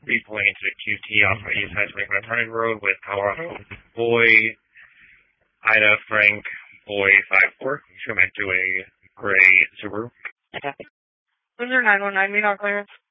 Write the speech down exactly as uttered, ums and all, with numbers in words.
be pulling into the Q T off of East High twenty-five hundred Road with Power Boy, Ida, Frank, Boy, five four. Who am I doing? Gray Subaru. Loser nine one nine, meet on clearance.